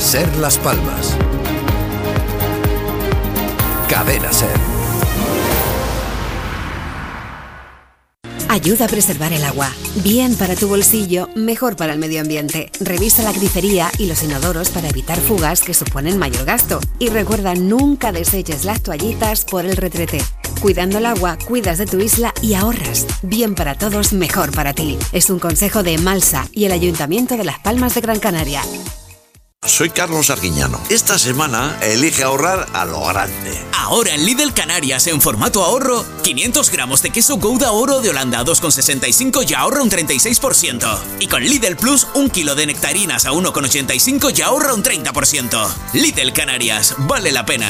Ser Las Palmas. Cadena Ser. Ayuda a preservar el agua. Bien para tu bolsillo, mejor para el medio ambiente. Revisa la grifería y los inodoros para evitar fugas que suponen mayor gasto. Y recuerda, nunca deseches las toallitas por el retrete. Cuidando el agua, cuidas de tu isla y ahorras. Bien para todos, mejor para ti. Es un consejo de Malsa y el Ayuntamiento de Las Palmas de Gran Canaria. Soy Carlos Arguiñano. Esta semana elige ahorrar a lo grande. Ahora en Lidl Canarias, en formato ahorro, 500 gramos de queso Gouda Oro de Holanda a 2,65 y ahorra un 36%. Y con Lidl Plus, 1 kilo de nectarinas a 1,85 y ahorra un 30%. Lidl Canarias, vale la pena.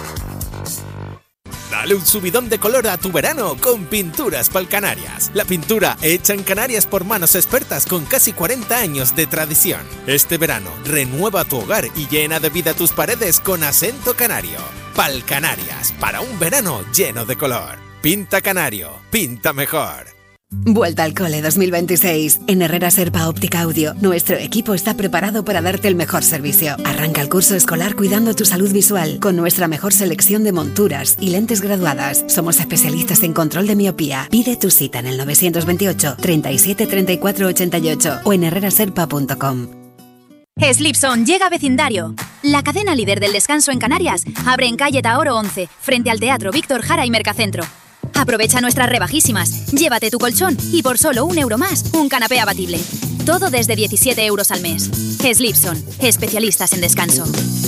Dale un subidón de color a tu verano con Pinturas Pal Canarias. La pintura hecha en Canarias por manos expertas con casi 40 años de tradición. Este verano, renueva tu hogar y llena de vida tus paredes con acento canario. Pal Canarias, para un verano lleno de color. Pinta canario, pinta mejor. Vuelta al cole 2026. En Herrera Serpa Óptica Audio, nuestro equipo está preparado para darte el mejor servicio. Arranca el curso escolar cuidando tu salud visual con nuestra mejor selección de monturas y lentes graduadas. Somos especialistas en control de miopía. Pide tu cita en el 928 37 34 88 o en herreraserpa.com. Slipson llega a vecindario. La cadena líder del descanso en Canarias abre en calle Tahoro 11, frente al Teatro Víctor Jara y Mercacentro. Aprovecha nuestras rebajísimas, llévate tu colchón y por solo €1 más, un canapé abatible. Todo desde 17 € al mes. Slipson, especialistas en descanso.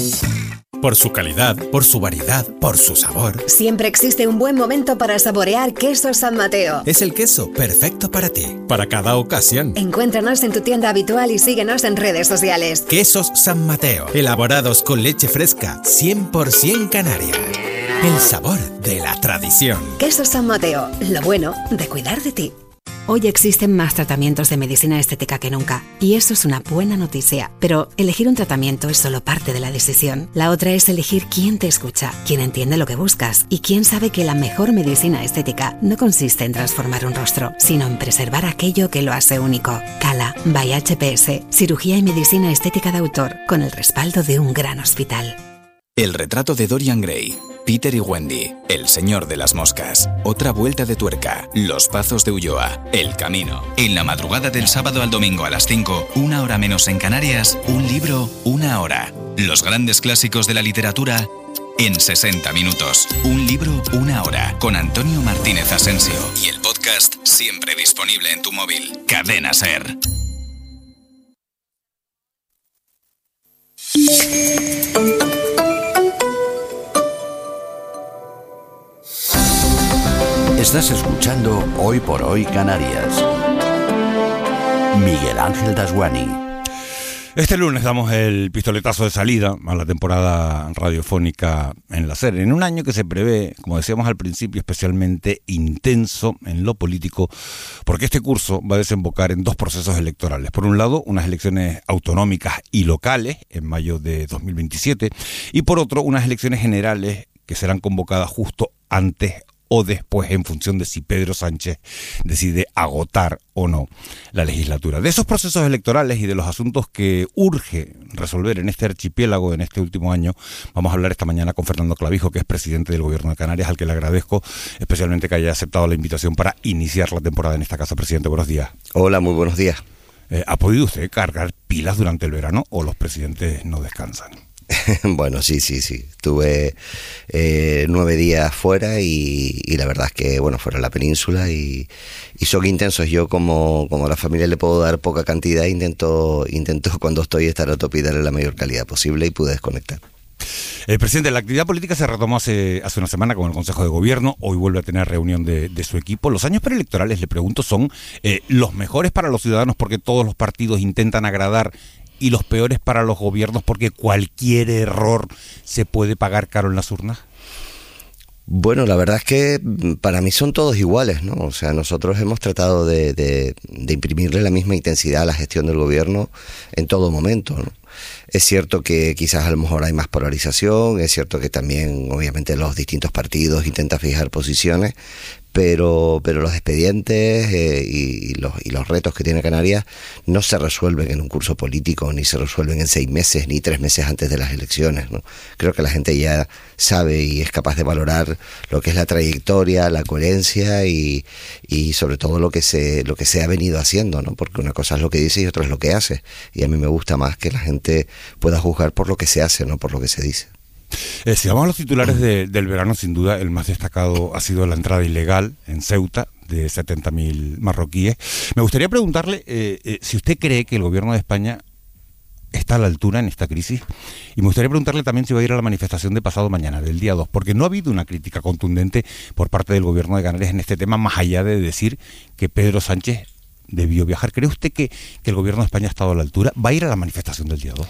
Por su calidad, por su variedad, por su sabor. Siempre existe un buen momento para saborear Quesos San Mateo. Es el queso perfecto para ti, para cada ocasión. Encuéntranos en tu tienda habitual y síguenos en redes sociales. Quesos San Mateo, elaborados con leche fresca, 100% canaria. El sabor de la tradición. Quesos San Mateo, lo bueno de cuidar de ti. Hoy existen más tratamientos de medicina estética que nunca, y eso es una buena noticia. Pero elegir un tratamiento es solo parte de la decisión. La otra es elegir quién te escucha, quién entiende lo que buscas y quién sabe que la mejor medicina estética no consiste en transformar un rostro, sino en preservar aquello que lo hace único. Cala by HPS, cirugía y medicina estética de autor, con el respaldo de un gran hospital. El retrato de Dorian Gray, Peter y Wendy, El Señor de las Moscas, Otra Vuelta de Tuerca, Los Pazos de Ulloa, El Camino. En la madrugada del sábado al domingo a las 5, 1 hora menos en Canarias, un libro, 1 hora. Los grandes clásicos de la literatura en 60 minutos. Un libro, 1 hora. Con Antonio Martínez Asensio. Y el podcast siempre disponible en tu móvil. Cadena Ser. Estás escuchando Hoy por Hoy Canarias. Miguel Ángel Dasguani. Este lunes damos el pistoletazo de salida a la temporada radiofónica en la SER, en un año que se prevé, como decíamos al principio, especialmente intenso en lo político, porque este curso va a desembocar en 2 procesos electorales. Por un lado, unas elecciones autonómicas y locales en mayo de 2027, y por otro, unas elecciones generales que serán convocadas justo antes o después, en función de si Pedro Sánchez decide agotar o no la legislatura. De esos procesos electorales y de los asuntos que urge resolver en este archipiélago en este último año, vamos a hablar esta mañana con Fernando Clavijo, que es presidente del Gobierno de Canarias, al que le agradezco especialmente que haya aceptado la invitación para iniciar la temporada en esta casa. Presidente, buenos días. Hola, muy buenos días. ¿Ha podido usted cargar pilas durante el verano o los presidentes no descansan? Bueno, sí. Estuve 9 días fuera y la verdad es que, bueno, fuera en la península y son intensos. Yo, como a la familia le puedo dar poca cantidad, intento cuando estoy estar a tope y darle la mayor calidad posible, y pude desconectar. Presidente, la actividad política se retomó hace una semana con el Consejo de Gobierno. Hoy vuelve a tener reunión de su equipo. Los años preelectorales, le pregunto, son los mejores para los ciudadanos porque todos los partidos intentan agradar, y los peores para los gobiernos porque cualquier error se puede pagar caro en las urnas. Bueno, la verdad es que para mí son todos iguales, ¿no? O sea, nosotros hemos tratado de imprimirle la misma intensidad a la gestión del gobierno en todo momento, ¿no? Es cierto que quizás a lo mejor hay más polarización, es cierto que también obviamente los distintos partidos intentan fijar posiciones, pero los expedientes y los retos que tiene Canarias no se resuelven en un curso político, ni se resuelven en 6 meses, ni 3 meses antes de las elecciones, ¿no? Creo que la gente ya sabe y es capaz de valorar lo que es la trayectoria, la coherencia y sobre todo lo que se ha venido haciendo, ¿no? Porque una cosa es lo que dice y otra es lo que hace. Y a mí me gusta más que la gente pueda juzgar por lo que se hace, no por lo que se dice. Si vamos a los titulares del verano, sin duda el más destacado ha sido la entrada ilegal en Ceuta de 70.000 marroquíes. Me gustaría preguntarle si usted cree que el gobierno de España está a la altura en esta crisis, y me gustaría preguntarle también si va a ir a la manifestación de pasado mañana, del día 2, porque no ha habido una crítica contundente por parte del gobierno de Canarias en este tema, más allá de decir que Pedro Sánchez debió viajar. ¿Cree usted que el gobierno de España ha estado a la altura? ¿Va a ir a la manifestación del día 2?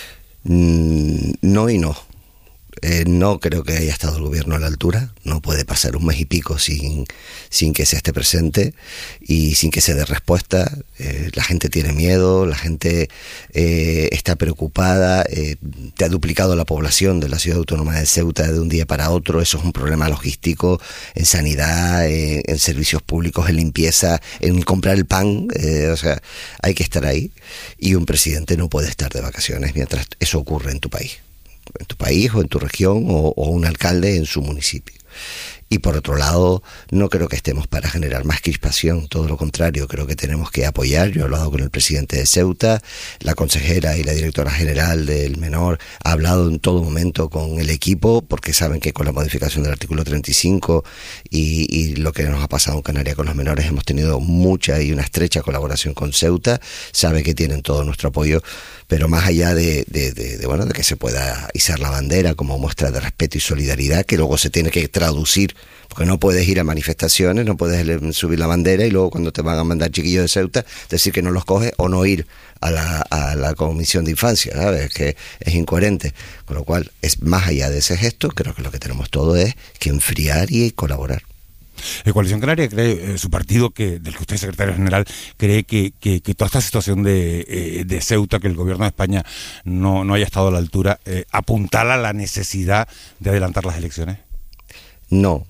No y no. No creo que haya estado el gobierno a la altura. No puede pasar un mes y pico sin que se esté presente y sin que se dé respuesta. La gente tiene miedo, la gente está preocupada. Te ha duplicado la población de la ciudad autónoma de Ceuta de un día para otro. Eso es un problema logístico en sanidad, en servicios públicos, en limpieza, en comprar el pan. O sea, hay que estar ahí. Y un presidente no puede estar de vacaciones mientras eso ocurre en tu país o en tu región o un alcalde en su municipio. Y por otro lado, no creo que estemos para generar más crispación, todo lo contrario, creo que tenemos que apoyar. Yo he hablado con el presidente de Ceuta, la consejera y la directora general del Menor ha hablado en todo momento con el equipo, porque saben que con la modificación del artículo 35 y lo que nos ha pasado en Canarias con los menores, hemos tenido mucha y una estrecha colaboración con Ceuta, sabe que tienen todo nuestro apoyo, pero más allá de que se pueda izar la bandera como muestra de respeto y solidaridad, que luego se tiene que traducir, porque no puedes ir a manifestaciones, no puedes subir la bandera y luego cuando te van a mandar chiquillos de Ceuta decir que no los coges o no ir a la comisión de infancia, ¿sabes? Que es incoherente. Con lo cual, es más allá de ese gesto, creo que lo que tenemos todo es que enfriar y colaborar. Coalición Canaria cree, su partido, del que usted es secretario general, cree que toda esta situación de Ceuta, que el gobierno de España no haya estado a la altura, apuntala la necesidad de adelantar las elecciones. No.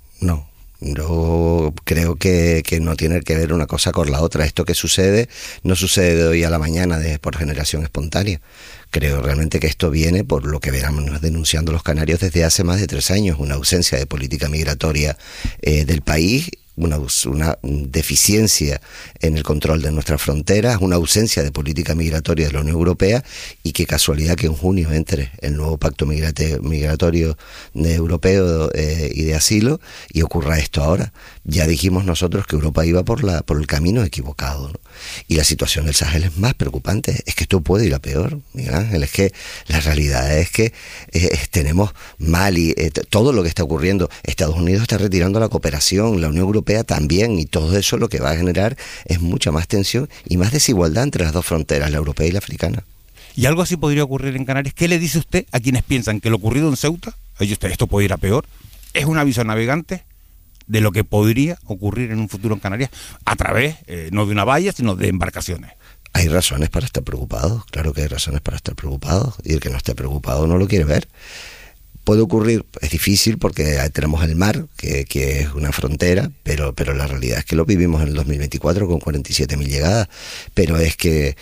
Yo creo que no tiene que ver una cosa con la otra. Esto que sucede no sucede de hoy a la mañana por generación espontánea. Creo realmente que esto viene por lo que venimos denunciando los canarios desde hace más de 3 años, una ausencia de política migratoria del país, una deficiencia en el control de nuestras fronteras, una ausencia de política migratoria de la Unión Europea, y qué casualidad que en junio entre el nuevo pacto migratorio europeo y de asilo y ocurra esto ahora. Ya dijimos nosotros que Europa iba por el camino equivocado, ¿no? Y la situación del Sahel es más preocupante. Es que esto puede ir a peor, Miguel Ángel. Es que la realidad es que tenemos Mali, todo lo que está ocurriendo. Estados Unidos está retirando la cooperación, la Unión Europea también, y todo eso lo que va a generar es mucha más tensión y más desigualdad entre las dos fronteras, la europea y la africana. ¿Y algo así podría ocurrir en Canarias? ¿Qué le dice usted a quienes piensan que lo ocurrido en Ceuta, oye usted, esto puede ir a peor? ¿Es un aviso a navegantes de lo que podría ocurrir en un futuro en Canarias a través, no de una valla, sino de embarcaciones? Hay razones para estar preocupados, claro que hay razones para estar preocupados, y el que no esté preocupado no lo quiere ver. Puede ocurrir, es difícil porque tenemos el mar, que es una frontera, pero la realidad es que lo vivimos en el 2024 con 47.000 llegadas, pero es que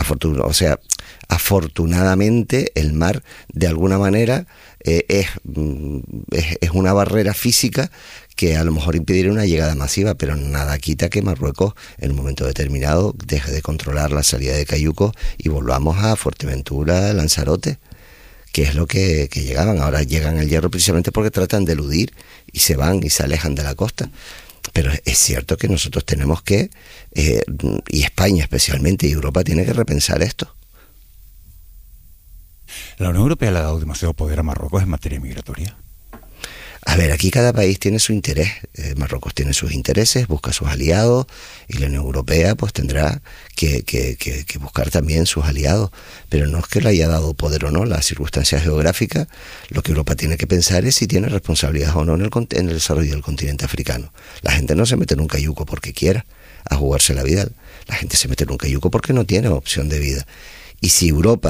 afortunadamente el mar de alguna manera es una barrera física que a lo mejor impediría una llegada masiva, pero nada quita que Marruecos en un momento determinado deje de controlar la salida de cayucos y volvamos a Fuerteventura, Lanzarote, que es lo que llegaban. Ahora llegan al Hierro precisamente porque tratan de eludir y se van y se alejan de la costa. Pero es cierto que nosotros tenemos que, y España especialmente, y Europa tiene que repensar esto. ¿La Unión Europea le ha dado demasiado poder a Marruecos en materia migratoria? A ver, aquí cada país tiene su interés. Marruecos tiene sus intereses, busca sus aliados, y la Unión Europea pues tendrá que buscar también sus aliados. Pero no es que le haya dado poder o no, las circunstancias geográficas. Lo que Europa tiene que pensar es si tiene responsabilidad o no en el desarrollo del continente africano. La gente no se mete en un cayuco porque quiera a jugarse la vida. La gente se mete en un cayuco porque no tiene opción de vida. Y si Europa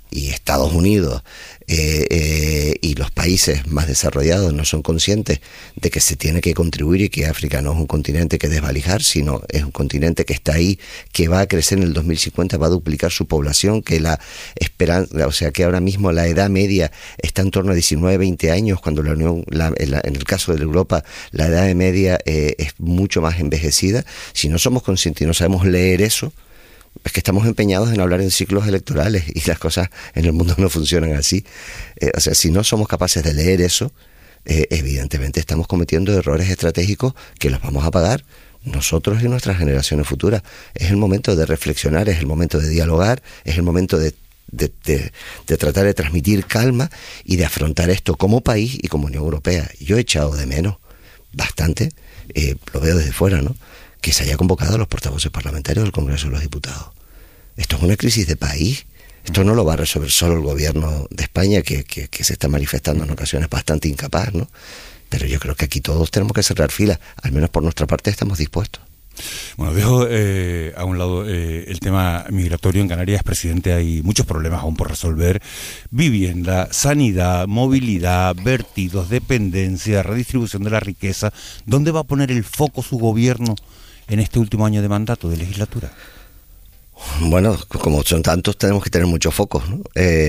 y Estados Unidos y los países más desarrollados no son conscientes de que se tiene que contribuir y que África no es un continente que desvalijar, sino es un continente que está ahí, que va a crecer en el 2050, va a duplicar su población, que la esperanza, o sea que ahora mismo la edad media está en torno a 19-20 años, cuando en el caso de Europa la edad media es mucho más envejecida. Si no somos conscientes y no sabemos leer eso, es que estamos empeñados en hablar en ciclos electorales y las cosas en el mundo no funcionan así. O sea, si no somos capaces de leer eso, evidentemente estamos cometiendo errores estratégicos que los vamos a pagar nosotros y nuestras generaciones futuras. Es el momento de reflexionar, es el momento de dialogar, es el momento de tratar de transmitir calma y de afrontar esto como país y como Unión Europea. Yo he echado de menos bastante, lo veo desde fuera, ¿no?, que se haya convocado a los portavoces parlamentarios del Congreso de los Diputados. Esto es una crisis de país. Esto no lo va a resolver solo el gobierno de España, que se está manifestando en ocasiones bastante incapaz, ¿no? Pero yo creo que aquí todos tenemos que cerrar filas. Al menos por nuestra parte estamos dispuestos. Bueno, dejo a un lado el tema migratorio. En Canarias, presidente, hay muchos problemas aún por resolver: vivienda, sanidad, movilidad, vertidos, dependencia, redistribución de la riqueza. ¿Dónde va a poner el foco su gobierno en este último año de mandato, de legislatura? Bueno, como son tantos, tenemos que tener muchos focos, ¿no?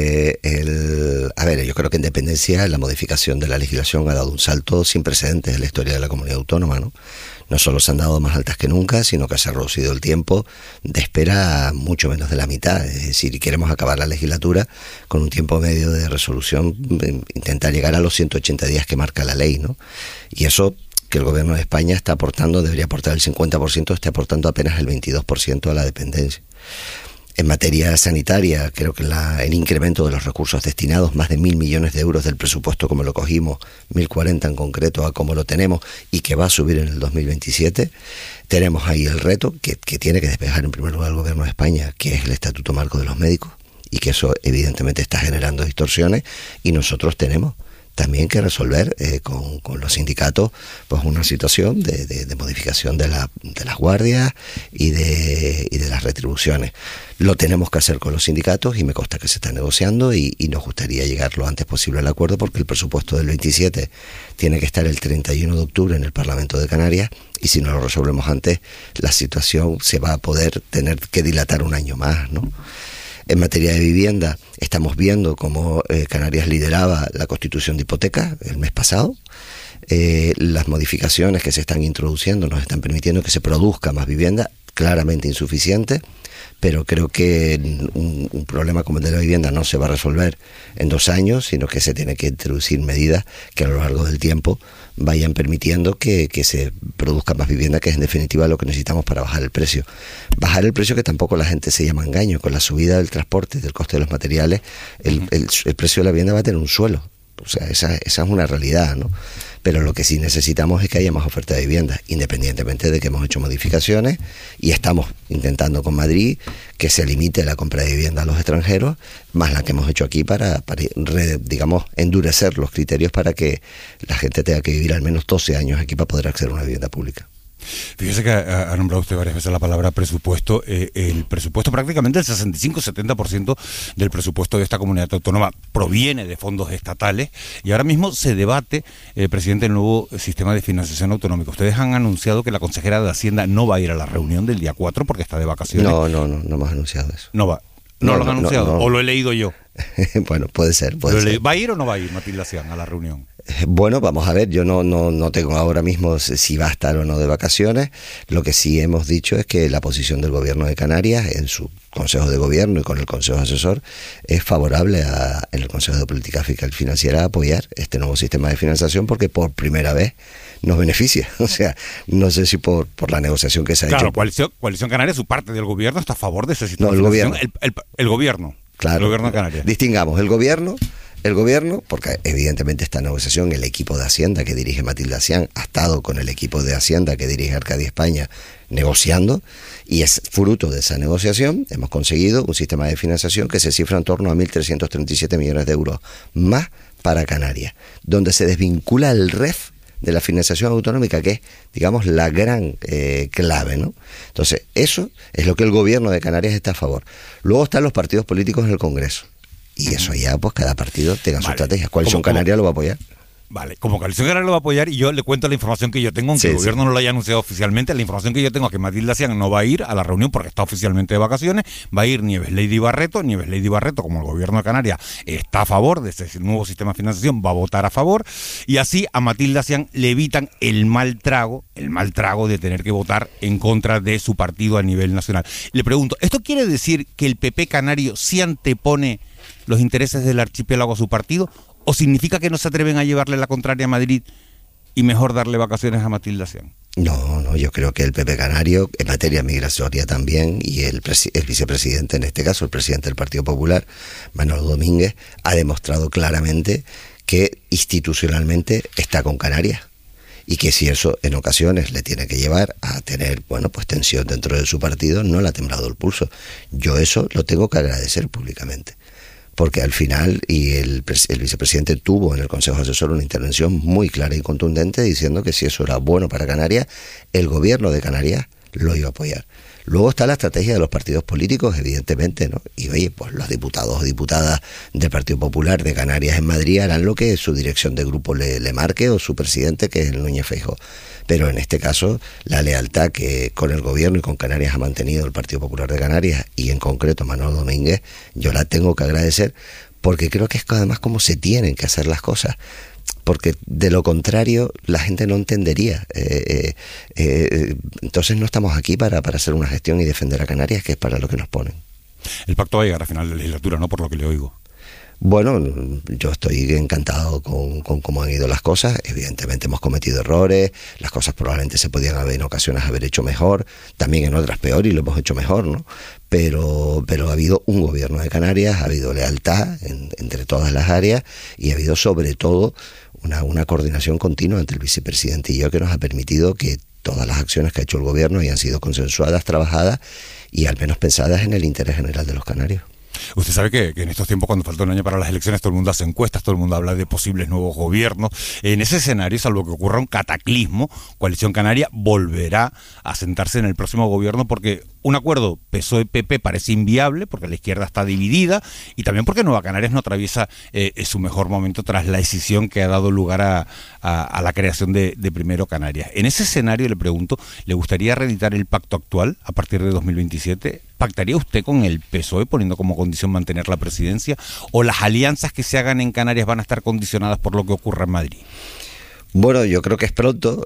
A ver, yo creo que en dependencia la modificación de la legislación ha dado un salto sin precedentes en la historia de la comunidad autónoma, ¿no? No solo se han dado más altas que nunca, sino que se ha reducido el tiempo de espera a mucho menos de la mitad. Es decir, queremos acabar la legislatura con un tiempo medio de resolución, intentar llegar a los 180 días que marca la ley, ¿no? Y eso, que el gobierno de España está aportando, debería aportar el 50%, está aportando apenas el 22% a la dependencia. En materia sanitaria, creo que el incremento de los recursos destinados, más de 1.000 millones de euros del presupuesto como lo cogimos, 1.040 en concreto a como lo tenemos y que va a subir en el 2027, tenemos ahí el reto que tiene que despejar en primer lugar el gobierno de España, que es el Estatuto Marco de los Médicos, y que eso evidentemente está generando distorsiones, y nosotros tenemos también que resolver con los sindicatos pues una situación de modificación de las guardias y de las retribuciones. Lo tenemos que hacer con los sindicatos y me consta que se está negociando y nos gustaría llegar lo antes posible al acuerdo, porque el presupuesto del 27 tiene que estar el 31 de octubre en el Parlamento de Canarias, y si no lo resolvemos antes, la situación se va a poder tener que dilatar un año más, ¿no? En materia de vivienda, estamos viendo cómo Canarias lideraba la constitución de hipotecas el mes pasado. Las modificaciones que se están introduciendo nos están permitiendo que se produzca más vivienda, claramente insuficiente, pero creo que un problema como el de la vivienda no se va a resolver en 2 años, sino que se tiene que introducir medidas que a lo largo del tiempo vayan permitiendo que se produzca más vivienda, que es en definitiva lo que necesitamos para bajar el precio. Bajar el precio, que tampoco la gente se llama engaño. Con la subida del transporte, del coste de los materiales, el precio de la vivienda va a tener un suelo. O sea, esa es una realidad, ¿no? Pero lo que sí necesitamos es que haya más oferta de vivienda, independientemente de que hemos hecho modificaciones y estamos intentando con Madrid que se limite la compra de vivienda a los extranjeros, más la que hemos hecho aquí para digamos, endurecer los criterios para que la gente tenga que vivir al menos 12 años aquí para poder acceder a una vivienda pública. Fíjese que ha nombrado usted varias veces la palabra presupuesto. El presupuesto, prácticamente el 65-70% del presupuesto de esta comunidad autónoma proviene de fondos estatales, y ahora mismo se debate, presidente, el nuevo sistema de financiación autonómico. Ustedes han anunciado que la consejera de Hacienda no va a ir a la reunión del día 4 porque está de vacaciones. No hemos anunciado eso. No va. ¿No lo han anunciado? No. ¿O lo he leído yo? Bueno, puede ser. ¿Va a ir o no va a ir Matilde Acián a la reunión? Bueno, vamos a ver, yo no tengo ahora mismo si va a estar o no de vacaciones. Lo que sí hemos dicho es que la posición del gobierno de Canarias en su Consejo de Gobierno y con el Consejo Asesor es favorable en el Consejo de Política Fiscal y Financiera a apoyar este nuevo sistema de financiación, porque por primera vez nos beneficia. O sea, no sé si por la negociación que se ha hecho. Claro, Coalición Canaria, su parte del gobierno está a favor de ese sistema de financiación. Gobierno. El gobierno. Claro. El gobierno de Canarias. Distingamos el gobierno, porque evidentemente esta negociación, el equipo de Hacienda que dirige Matilde Acián ha estado con el equipo de Hacienda que dirige Arcadia España negociando, y es fruto de esa negociación hemos conseguido un sistema de financiación que se cifra en torno a 1.337 millones de euros más para Canarias, donde se desvincula el REF de la financiación autonómica, que es, digamos, la gran clave, ¿no? Entonces, eso es lo que el gobierno de Canarias está a favor. Luego están los partidos políticos en el Congreso, Y eso ya, pues cada partido tenga su estrategia. Coalición Canaria lo va a apoyar. Vale, como Coalición Canaria lo va a apoyar, y yo le cuento la información que yo tengo, aunque el gobierno no lo haya anunciado oficialmente. La información que yo tengo es que Matilde Cian no va a ir a la reunión porque está oficialmente de vacaciones. Va a ir Nieves Lady Barreto, como el gobierno de Canarias está a favor de ese nuevo sistema de financiación, va a votar a favor, y así a Matilde Cian le evitan el mal trago de tener que votar en contra de su partido a nivel nacional. Le pregunto, ¿esto quiere decir que el PP canario sí antepone los intereses del archipiélago a su partido? ¿O significa que no se atreven a llevarle la contraria a Madrid y mejor darle vacaciones a Matilde Cian? No, yo creo que el PP canario, en materia migratoria también, y el vicepresidente, en este caso el presidente del Partido Popular, Manolo Domínguez, ha demostrado claramente que institucionalmente está con Canarias. Y que si eso en ocasiones le tiene que llevar a tener, pues tensión dentro de su partido, no le ha temblado el pulso. Yo eso lo tengo que agradecer públicamente. Porque al final, y el vicepresidente tuvo en el Consejo Asesor una intervención muy clara y contundente diciendo que si eso era bueno para Canarias, el gobierno de Canarias lo iba a apoyar. Luego está la estrategia de los partidos políticos, evidentemente, ¿no? Y oye, pues los diputados o diputadas del Partido Popular de Canarias en Madrid harán lo que su dirección de grupo le marque, o su presidente, que es el Núñez Feijóo. Pero en este caso, la lealtad que con el gobierno y con Canarias ha mantenido el Partido Popular de Canarias, y en concreto Manolo Domínguez, yo la tengo que agradecer, porque creo que es además como se tienen que hacer las cosas. Porque de lo contrario la gente no entendería. Entonces no estamos aquí para hacer una gestión y defender a Canarias, que es para lo que nos ponen. El pacto va a llegar a final de legislatura, ¿no? Por lo que le oigo. Bueno, yo estoy encantado con cómo han ido las cosas. Evidentemente hemos cometido errores, las cosas probablemente se podían en ocasiones haber hecho mejor, también en otras peor, y lo hemos hecho mejor, ¿no? Pero ha habido un gobierno de Canarias, ha habido lealtad entre todas las áreas, y ha habido sobre todo una coordinación continua entre el vicepresidente y yo, que nos ha permitido que todas las acciones que ha hecho el gobierno hayan sido consensuadas, trabajadas y al menos pensadas en el interés general de los canarios. Usted sabe que en estos tiempos, cuando falta un año para las elecciones, todo el mundo hace encuestas, todo el mundo habla de posibles nuevos gobiernos. En ese escenario, salvo que ocurra un cataclismo, Coalición Canaria volverá a sentarse en el próximo gobierno, porque un acuerdo PSOE-PP parece inviable, porque la izquierda está dividida, y también porque Nueva Canarias no atraviesa su mejor momento tras la decisión que ha dado lugar a la creación de Primero Canarias. En ese escenario, le pregunto, ¿le gustaría reeditar el pacto actual a partir de 2027? ¿Pactaría usted con el PSOE poniendo como condición mantener la presidencia? ¿O las alianzas que se hagan en Canarias van a estar condicionadas por lo que ocurra en Madrid? Bueno, yo creo que es pronto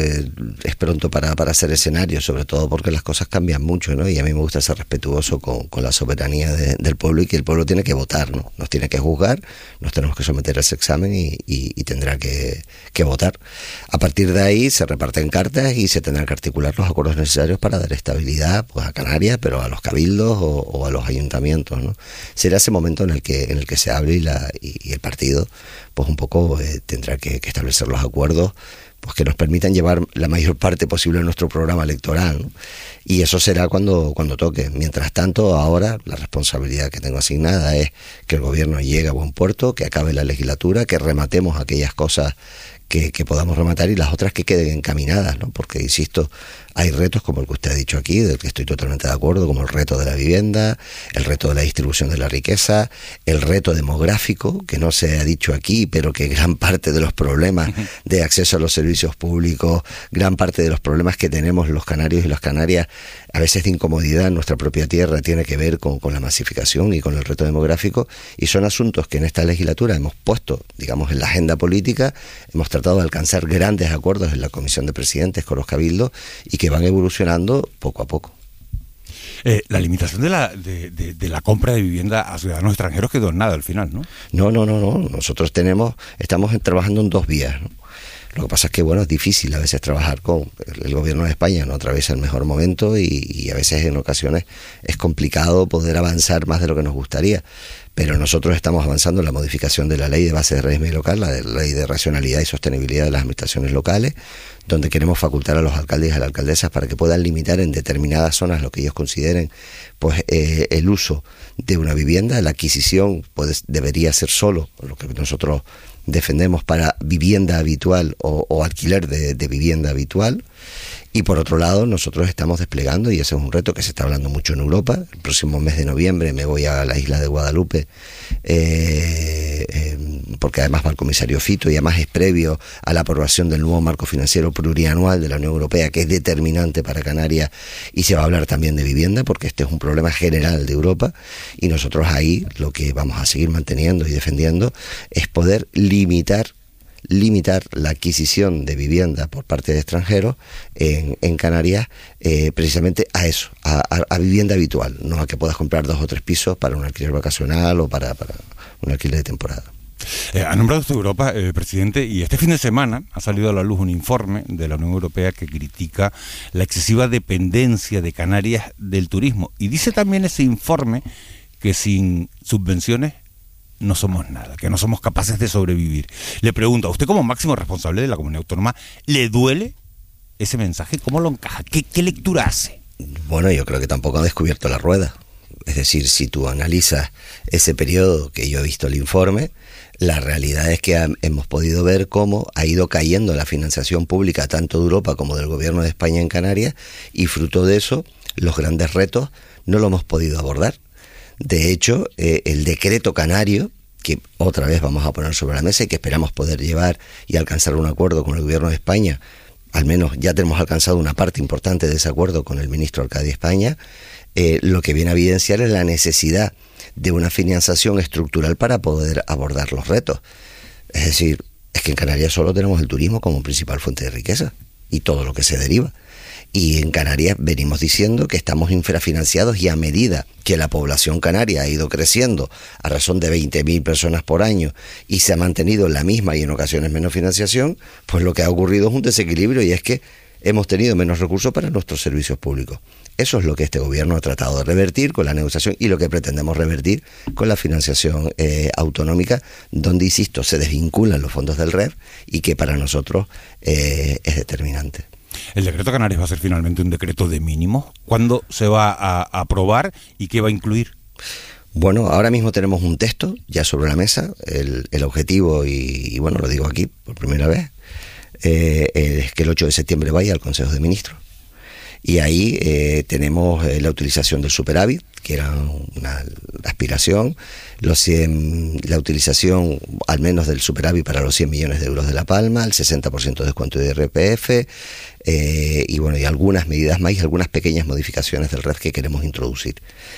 para hacer escenarios, sobre todo porque las cosas cambian mucho, ¿no? Y a mí me gusta ser respetuoso con la soberanía del pueblo, y que el pueblo tiene que votar, ¿no? Nos tiene que juzgar, nos tenemos que someter a ese examen y tendrá que votar. A partir de ahí se reparten cartas y se tendrán que articular los acuerdos necesarios para dar estabilidad, pues, a Canarias, pero a los cabildos o a los ayuntamientos, ¿no? Será ese momento en el que se hable y el partido, pues un poco tendrá que establecer los acuerdos, pues que nos permitan llevar la mayor parte posible de nuestro programa electoral, ¿no? Y eso será cuando toque. Mientras tanto, ahora la responsabilidad que tengo asignada es que el gobierno llegue a buen puerto, que acabe la legislatura, que rematemos aquellas cosas que podamos rematar, y las otras que queden encaminadas, ¿no? Porque, insisto, hay retos como el que usted ha dicho aquí, del que estoy totalmente de acuerdo, como el reto de la vivienda, el reto de la distribución de la riqueza, el reto demográfico, que no se ha dicho aquí, pero que gran parte de los problemas de acceso a los servicios públicos, gran parte de los problemas que tenemos los canarios y las canarias, a veces de incomodidad en nuestra propia tierra, tiene que ver con la masificación y con el reto demográfico, y son asuntos que en esta legislatura hemos puesto, digamos, en la agenda política, hemos tratado de alcanzar grandes acuerdos en la Comisión de Presidentes con los cabildos, y que van evolucionando poco a poco. La limitación de la compra de vivienda a ciudadanos extranjeros quedó en nada al final, ¿no? No. Nosotros estamos trabajando en dos vías, ¿no? Lo que pasa es que, bueno, es difícil a veces trabajar con el gobierno de España, no atraviesa el mejor momento, y a veces en ocasiones es complicado poder avanzar más de lo que nos gustaría. Pero nosotros estamos avanzando en la modificación de la ley de base de régimen local, la ley de racionalidad y sostenibilidad de las administraciones locales, donde queremos facultar a los alcaldes y a las alcaldesas para que puedan limitar en determinadas zonas lo que ellos consideren, pues el uso de una vivienda. La adquisición debería ser solo lo que nosotros defendemos para vivienda habitual o alquiler de vivienda habitual. Y por otro lado, nosotros estamos desplegando, y ese es un reto que se está hablando mucho en Europa. El próximo mes de noviembre me voy a la isla de Guadalupe, porque además va el comisario Fito, y además es previo a la aprobación del nuevo marco financiero plurianual de la Unión Europea, que es determinante para Canarias, y se va a hablar también de vivienda, porque este es un problema general de Europa, y nosotros ahí lo que vamos a seguir manteniendo y defendiendo es poder limitar la adquisición de vivienda por parte de extranjeros en Canarias, precisamente a eso, a vivienda habitual, no a que puedas comprar 2 o 3 pisos para un alquiler vacacional o para un alquiler de temporada. Ha nombrado usted Europa, presidente, y este fin de semana ha salido a la luz un informe de la Unión Europea que critica la excesiva dependencia de Canarias del turismo. Y dice también ese informe que sin subvenciones no somos nada, que no somos capaces de sobrevivir. Le pregunto, a usted como máximo responsable de la comunidad autónoma, ¿le duele ese mensaje? ¿Cómo lo encaja? ¿Qué lectura hace? Bueno, yo creo que tampoco ha descubierto la rueda. Es decir, si tú analizas ese periodo que yo he visto el informe, la realidad es que hemos podido ver cómo ha ido cayendo la financiación pública tanto de Europa como del gobierno de España en Canarias, y fruto de eso, los grandes retos no lo hemos podido abordar. De hecho, el decreto canario, que otra vez vamos a poner sobre la mesa y que esperamos poder llevar y alcanzar un acuerdo con el gobierno de España, al menos ya tenemos alcanzado una parte importante de ese acuerdo con el ministro Arcadi España, lo que viene a evidenciar es la necesidad de una financiación estructural para poder abordar los retos. Es decir, es que en Canarias solo tenemos el turismo como principal fuente de riqueza y todo lo que se deriva. Y en Canarias venimos diciendo que estamos infrafinanciados, y a medida que la población canaria ha ido creciendo a razón de 20.000 personas por año y se ha mantenido la misma y en ocasiones menos financiación, pues lo que ha ocurrido es un desequilibrio, y es que hemos tenido menos recursos para nuestros servicios públicos. Eso es lo que este gobierno ha tratado de revertir con la negociación, y lo que pretendemos revertir con la financiación autonómica, donde, insisto, se desvinculan los fondos del REF y que para nosotros es determinante. ¿El decreto Canarias va a ser finalmente un decreto de mínimos? ¿Cuándo se va a aprobar y qué va a incluir? Bueno, ahora mismo tenemos un texto ya sobre la mesa. El objetivo, y bueno, lo digo aquí por primera vez, es que el 8 de septiembre vaya al Consejo de Ministros. Y ahí tenemos la utilización del superávit, que era una aspiración, la utilización al menos del superávit para los 100 millones de euros de La Palma, el 60% de descuento de IRPF, y bueno, y algunas medidas más y algunas pequeñas modificaciones del REF que queremos introducir.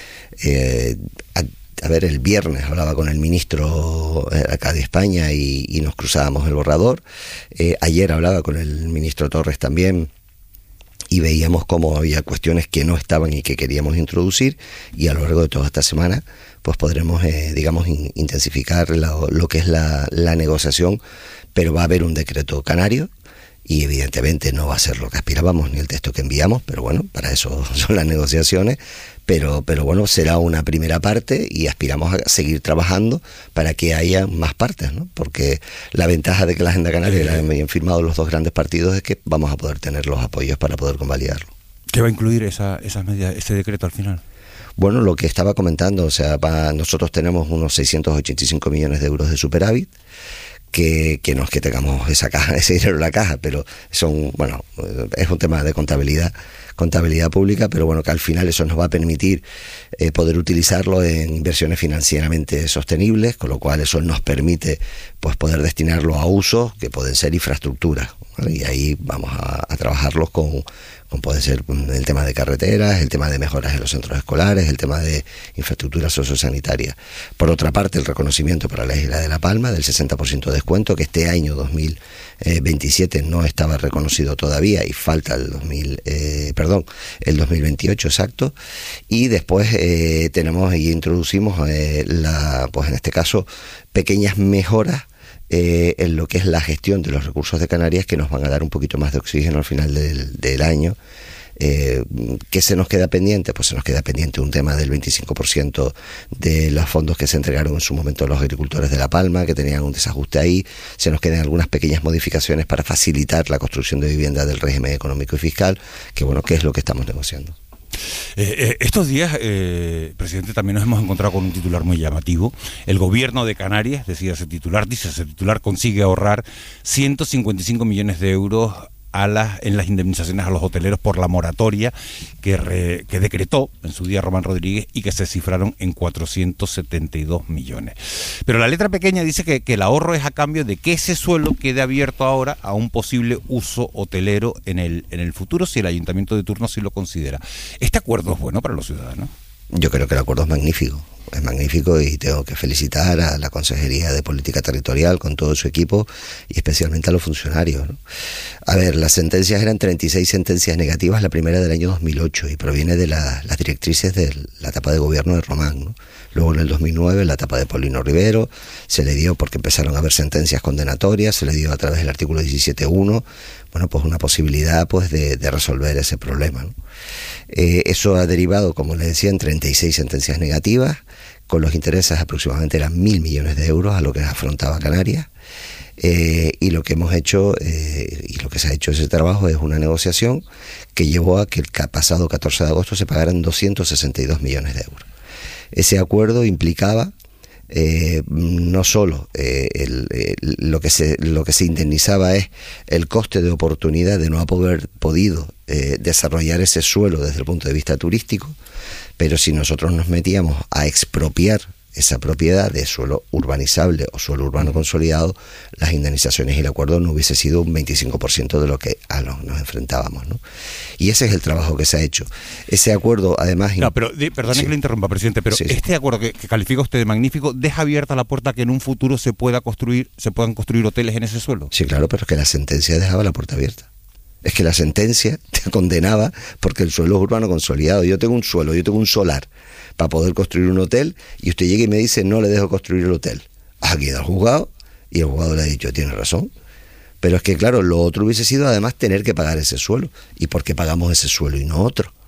A ver, el viernes hablaba con el ministro acá de España y nos cruzábamos el borrador. Ayer hablaba con el ministro Torres también, y veíamos cómo había cuestiones que no estaban y que queríamos introducir, y a lo largo de toda esta semana pues podremos, intensificar lo que es la negociación, pero va a haber un decreto canario, y evidentemente no va a ser lo que aspirábamos ni el texto que enviamos, pero bueno, para eso son las negociaciones, pero bueno, será una primera parte y aspiramos a seguir trabajando para que haya más partes, ¿no? Porque la ventaja de que la Agenda Canaria la hayan firmado los dos grandes partidos es que vamos a poder tener los apoyos para poder convalidarlo. ¿Qué va a incluir esas medidas, ese decreto al final? Bueno, lo que estaba comentando, o sea, nosotros tenemos unos 685 millones de euros de superávit, que no es que tengamos ese dinero en la caja, pero es un tema de contabilidad pública, pero bueno, que al final eso nos va a permitir poder utilizarlo en inversiones financieramente sostenibles, con lo cual eso nos permite pues poder destinarlo a usos que pueden ser infraestructuras, ¿vale? Y ahí vamos a trabajarlos con puede ser el tema de carreteras, el tema de mejoras en los centros escolares, el tema de infraestructura sociosanitaria. Por otra parte, el reconocimiento para la isla de La Palma del 60% de descuento, que este año 2027 no estaba reconocido todavía y falta el 2028 exacto. Y después tenemos y introducimos pues en este caso pequeñas mejoras en lo que es la gestión de los recursos de Canarias, que nos van a dar un poquito más de oxígeno al final del año. ¿Qué se nos queda pendiente? Pues se nos queda pendiente un tema del 25% de los fondos que se entregaron en su momento a los agricultores de La Palma, que tenían un desajuste ahí. Se nos quedan algunas pequeñas modificaciones para facilitar la construcción de vivienda del régimen económico y fiscal, que bueno, que es lo que estamos negociando. Estos días, presidente, también nos hemos encontrado con un titular muy llamativo. El gobierno de Canarias, ese titular consigue ahorrar 155 millones de euros en las indemnizaciones a los hoteleros por la moratoria que decretó en su día Román Rodríguez y que se cifraron en 472 millones. Pero la letra pequeña dice que el ahorro es a cambio de que ese suelo quede abierto ahora a un posible uso hotelero en el futuro, si el ayuntamiento de turno sí lo considera. ¿Este acuerdo es bueno para los ciudadanos? Yo creo que el acuerdo es magnífico y tengo que felicitar a la Consejería de Política Territorial con todo su equipo y especialmente a los funcionarios, ¿no? A ver, las sentencias eran 36 sentencias negativas, la primera del año 2008 y proviene de las directrices de la etapa de gobierno de Román, ¿no? Luego en el 2009, en la etapa de Paulino Rivero, se le dio, porque empezaron a haber sentencias condenatorias, se le dio a través del artículo 17.1, bueno, pues una posibilidad pues de resolver ese problema, ¿no? Eso ha derivado, como le decía, en 36 sentencias negativas, con los intereses aproximadamente eran 1.000 millones de euros a lo que afrontaba Canarias. Y lo que hemos hecho y lo que se ha hecho ese trabajo es una negociación que llevó a que el pasado 14 de agosto se pagaran 262 millones de euros. Ese acuerdo implicaba no solo lo que se indemnizaba es el coste de oportunidad de no haber podido desarrollar ese suelo desde el punto de vista turístico, pero si nosotros nos metíamos a expropiar esa propiedad de suelo urbanizable o suelo urbano consolidado, las indemnizaciones y el acuerdo no hubiese sido un 25% de lo que nos enfrentábamos, ¿no? Y ese es el trabajo que se ha hecho. Ese acuerdo, además... No, pero perdone que le interrumpa, presidente, pero este acuerdo que califica usted de magnífico, ¿deja abierta la puerta a que en un futuro se puedan construir hoteles en ese suelo? Sí, claro, pero es que la sentencia dejaba la puerta abierta. Es que la sentencia te condenaba porque el suelo es urbano consolidado. Yo tengo un suelo, yo tengo un solar para poder construir un hotel y usted llega y me dice no le dejo construir el hotel. Aquí da el juzgado y el juzgado le ha dicho tiene razón. Pero es que claro, lo otro hubiese sido además tener que pagar ese suelo. ¿Y por qué pagamos ese suelo y no otro?